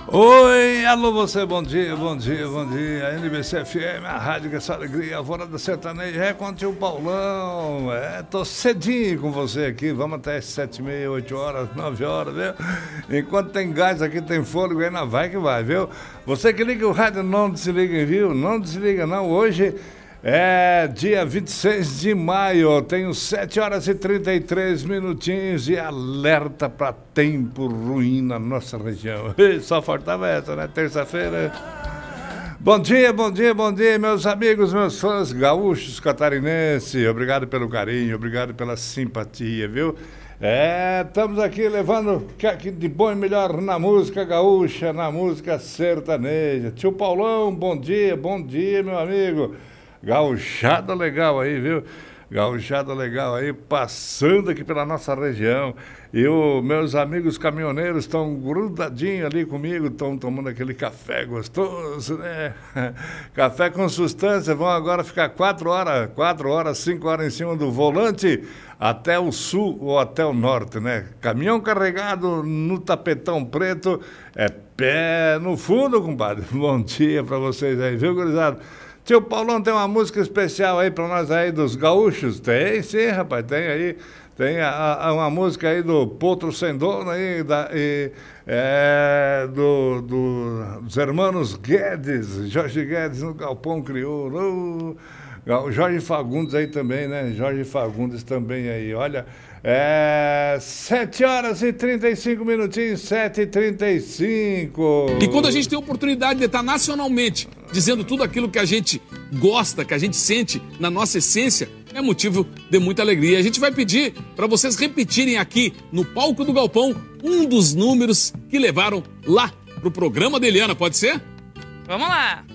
Oi, alô você, bom dia, bom dia, bom dia. A NBC FM, a rádio que é só alegria, a Alvorada Sertaneja, é com o tio Paulão. Tô cedinho com você aqui, vamos até as 7h30, 8 horas, 9 horas, viu? Enquanto tem gás aqui, tem fôlego, ainda vai que vai, viu? Você que liga o rádio, não desliga, viu? Não desliga não, hoje é dia 26 de maio, tenho 7 horas e 33 minutinhos e alerta para tempo ruim na nossa região. Só faltava essa, né? Terça-feira. Bom dia, bom dia, bom dia, meus amigos, meus fãs gaúchos, catarinenses. Obrigado pelo carinho, obrigado pela simpatia, viu? Estamos aqui levando o que é de bom e melhor na música gaúcha, na música sertaneja. Tio Paulão, bom dia, meu amigo. Gauchada legal aí, viu? Gauchada legal aí, passando aqui pela nossa região. E os meus amigos caminhoneiros estão grudadinhos ali comigo, estão tomando aquele café gostoso, né? Café com sustância, vão agora ficar 4 horas, 5 horas em cima do volante, até o sul ou até o norte, né? Caminhão carregado no tapetão preto, pé no fundo, compadre. Bom dia pra vocês aí, viu, gurizada? Tio Paulão, tem uma música especial aí pra nós aí dos gaúchos? Tem sim, rapaz, tem aí. Tem uma música aí do Potro Sem Dono aí, dos hermanos Guedes, Jorge Guedes no Galpão Crioulo. Jorge Fagundes aí também, né? Jorge Fagundes também aí, olha. 7 horas e 35 minutinhos, 7h35. E quando a gente tem a oportunidade de estar nacionalmente dizendo tudo aquilo que a gente gosta, que a gente sente na nossa essência, é motivo de muita alegria. A gente vai pedir para vocês repetirem aqui no palco do Galpão um dos números que levaram lá pro programa da Eliana, pode ser? Vamos lá.